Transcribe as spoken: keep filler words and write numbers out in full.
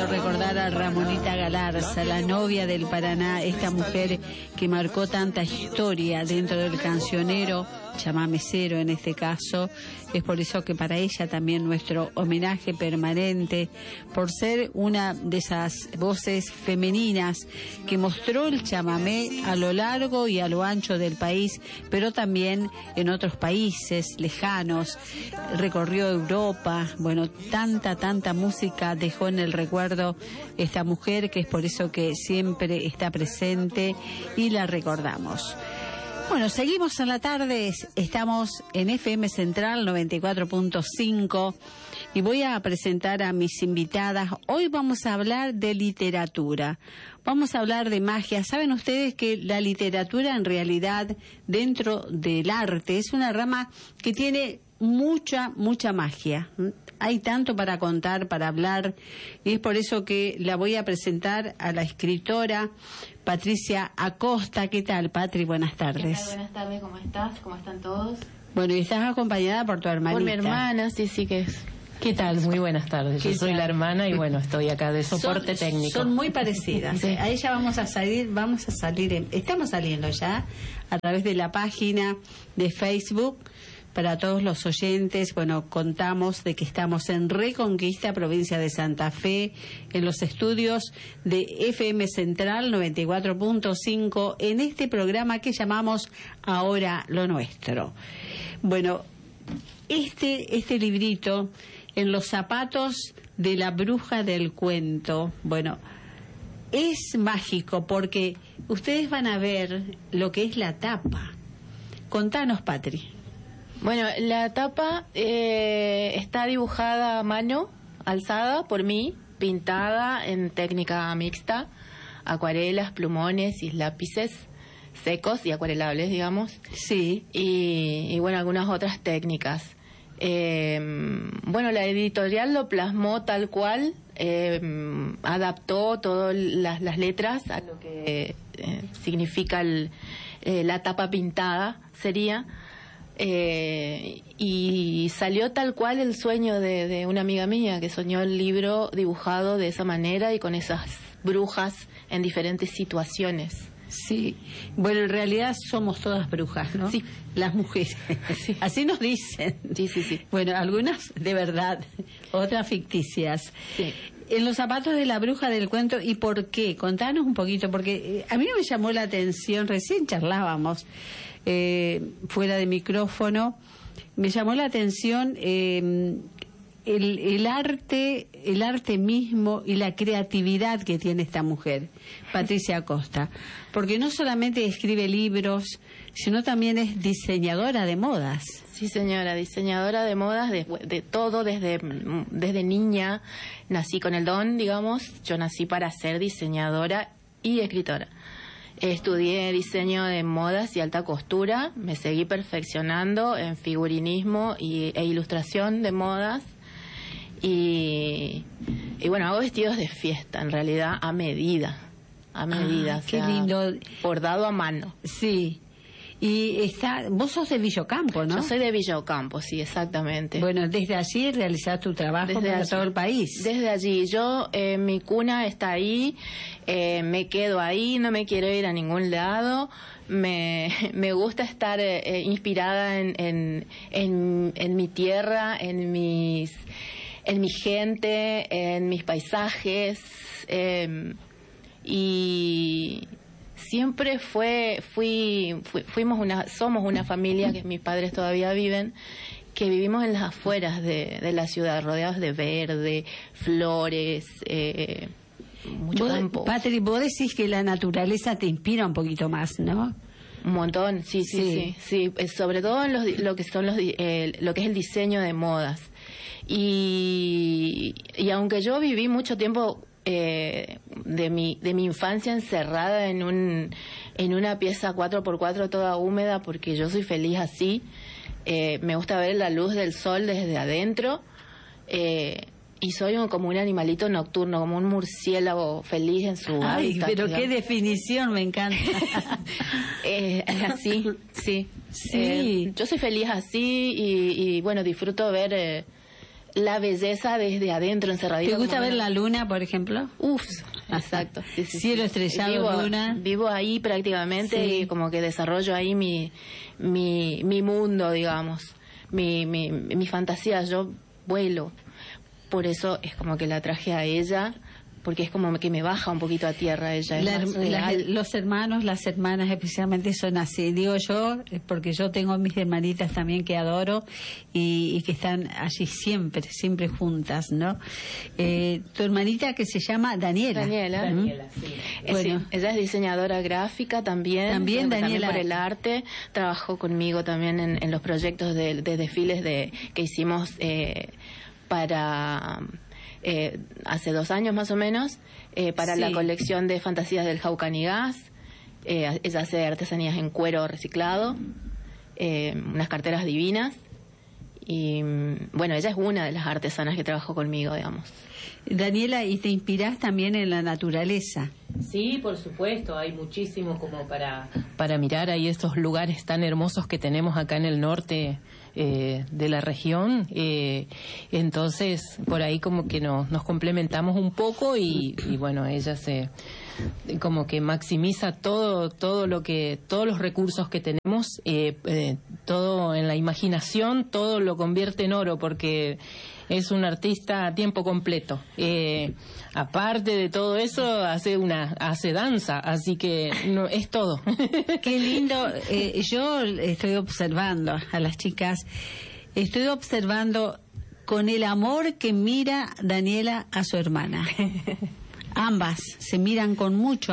lindo recordar a Ramonita Galarza, la novia del Paraná, esta mujer que marcó tanta historia dentro del cancionero chamamecero en este caso. Es por eso que para ella también nuestro homenaje permanente, por ser una de esas voces femeninas que mostró el chamamé a lo largo y a lo ancho del país, pero también en otros países lejanos, recorrió Europa. Bueno, tanta, tanta música dejó en el recuerdo esta mujer, que es por eso que siempre está presente y la recordamos. Bueno, seguimos en la tarde, estamos en F M Central noventa y cuatro punto cinco y voy a presentar a mis invitadas. Hoy vamos a hablar de literatura, vamos a hablar de magia. Saben ustedes que la literatura en realidad dentro del arte es una rama que tiene mucha, mucha magia. Hay tanto para contar, para hablar, y es por eso que la voy a presentar a la escritora Patricia Acosta. ¿Qué tal, Patri? Buenas tardes. ¿Qué tal? Buenas tardes, ¿cómo estás? ¿Cómo están todos? Bueno, y estás acompañada por tu hermanita. Por mi hermana, sí, sí que es. ¿Qué tal? Muy buenas tardes. Yo soy la hermana y bueno, estoy acá de soporte son, técnico. Son muy parecidas. Sí. A ella vamos a salir, vamos a salir, en, estamos saliendo ya a través de la página de Facebook. Para todos los oyentes, bueno, contamos de que estamos en Reconquista, provincia de Santa Fe, en los estudios de F M Central noventa y cuatro punto cinco, en este programa que llamamos Ahora lo Nuestro. Bueno, este, este librito, En los zapatos de la bruja del cuento, bueno, es mágico porque ustedes van a ver lo que es la tapa. Contanos, Patri. Bueno, la tapa eh, está dibujada a mano, alzada por mí, pintada en técnica mixta, acuarelas, plumones y lápices secos y acuarelables, digamos. Sí. Y, y bueno, algunas otras técnicas. Eh, bueno, la editorial lo plasmó tal cual, eh, adaptó todas las, las letras a lo que eh, significa el, eh, la tapa pintada, sería... Eh, y salió tal cual el sueño de, de una amiga mía que soñó el libro dibujado de esa manera y con esas brujas en diferentes situaciones. Sí, bueno, en realidad somos todas brujas, ¿no? Sí. Las mujeres, sí. Así nos dicen. Sí, sí, sí. Bueno, algunas de verdad, otras ficticias. Sí. En los zapatos de la bruja del cuento, ¿y por qué? Contanos un poquito, porque a mí me llamó la atención, recién charlábamos eh, fuera de micrófono, me llamó la atención eh, el, el arte, el arte mismo y la creatividad que tiene esta mujer, Patricia Acosta, porque no solamente escribe libros, sino también es diseñadora de modas. Sí, señora, diseñadora de modas, de, de todo, desde, desde niña nací con el don, digamos. Yo nací para ser diseñadora y escritora. Estudié diseño de modas y alta costura, me seguí perfeccionando en figurinismo y, e ilustración de modas. Y, y bueno, hago vestidos de fiesta, en realidad, a medida, a medida. Ah, o qué sea, lindo. Bordado a mano. Sí. Y está, vos sos de Villocampo, ¿no? Yo soy de Villocampo, sí, exactamente. Bueno, desde allí realizás tu trabajo desde para allí, todo el país. Desde allí, yo, eh, mi cuna está ahí, eh, me quedo ahí, no me quiero ir a ningún lado. Me, me gusta estar eh, inspirada en, en, en, en mi tierra, en mis, en mi gente, en mis paisajes, eh, y siempre fue, fui, fui, fuimos una, somos una familia que mis padres todavía viven, que vivimos en las afueras de, de la ciudad, rodeados de verde, flores, eh, mucho campo. Patri, vos decís que la naturaleza te inspira un poquito más, ¿no? Un montón, sí, sí, sí, sí, sí. Sobre todo en los, lo que son los, eh, lo que es el diseño de modas. Y, y aunque yo viví mucho tiempo Eh, de mi de mi infancia encerrada en un en una pieza cuatro por cuatro toda húmeda, porque yo soy feliz así, eh, me gusta ver la luz del sol desde adentro, eh, y soy un, como un animalito nocturno, como un murciélago feliz en su Ay, hábitat, pero digamos. Qué definición, me encanta. eh, así, sí, sí. Eh, yo soy feliz así y, y bueno, disfruto ver eh, la belleza desde adentro, encerradita. ¿Te gusta ver una... la luna, por ejemplo? Uf, exacto. Sí, sí, Cielo sí. estrellado, vivo, luna. Vivo ahí prácticamente sí. Y como que desarrollo ahí mi, mi, mi mundo, digamos, mi, mi, mi fantasía. Yo vuelo. Por eso es como que la traje a ella, porque es como que me baja un poquito a tierra ella. La, la, los hermanos, las hermanas especialmente son así, digo yo, porque yo tengo mis hermanitas también que adoro y, y que están allí siempre, siempre juntas, ¿no? Eh, tu hermanita que se llama Daniela. Daniela. Daniela, sí. Eh, bueno. sí, ella es diseñadora gráfica también. También Daniela. También por el arte. Trabajó conmigo también en, en los proyectos de, de desfiles de que hicimos eh, para... Eh, hace dos años más o menos, eh, para sí. la colección de fantasías del Jaucanigas. Eh, ella hace artesanías en cuero reciclado, eh, unas carteras divinas. Y bueno, ella es una de las artesanas que trabajó conmigo, digamos. Daniela, ¿y te inspirás también en la naturaleza? Sí, por supuesto, hay muchísimo como para, para mirar ahí estos lugares tan hermosos que tenemos acá en el norte eh, de la región. Eh, entonces, por ahí como que nos, nos complementamos un poco y, y bueno, ella se como que maximiza todo todo lo que todos los recursos que tenemos, eh, eh, todo en la imaginación, todo lo convierte en oro porque es un artista a tiempo completo. Eh, aparte de todo eso, hace una hace danza, así que no, es todo. Qué lindo. Eh, yo estoy observando a las chicas, estoy observando con el amor que mira Daniela a su hermana. Ambas se miran con mucho